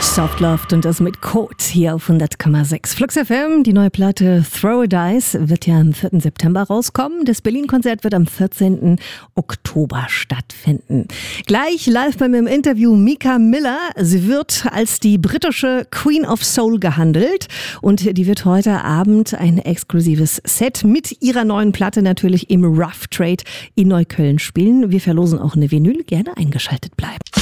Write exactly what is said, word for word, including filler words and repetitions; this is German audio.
Soft Loved und das mit Code hier auf hundert Komma sechs. Flux F M, die neue Platte Throw a Dice wird ja am vierten September rauskommen. Das Berlin-Konzert wird am vierzehnten Oktober stattfinden. Gleich live bei mir im Interview Mika Miller. Sie wird als die britische Queen of Soul gehandelt und die wird heute Abend ein exklusives Set mit ihrer neuen Platte natürlich im Rough Trade in Neukölln spielen. Wir verlosen auch eine Vinyl. Gerne eingeschaltet bleiben.